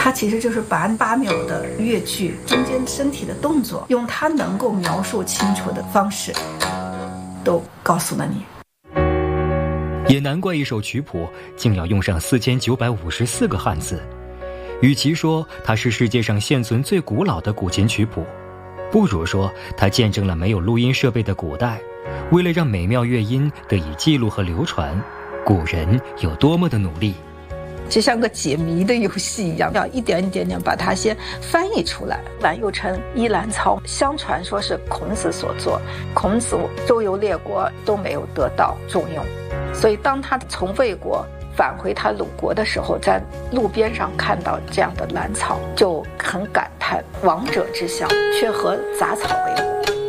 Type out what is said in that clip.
它其实就是把8秒的乐句中间身体的动作，用它能够描述清楚的方式，都告诉了你。 也难怪一首曲谱竟要用上4954个汉字。与其说它是世界上现存最古老的古琴曲谱，不如说它见证了没有录音设备的古代，为了让美妙乐音得以记录和流传，古人有多么的努力。 就像个解谜的游戏一样，要一点一点点把它先翻译出来。婉又称依兰操，相传说是孔子所作，孔子周游列国都没有得到重用，所以当他从魏国返回他鲁国的时候，在路边上看到这样的兰草，就很感叹王者之乡却和杂草为伍。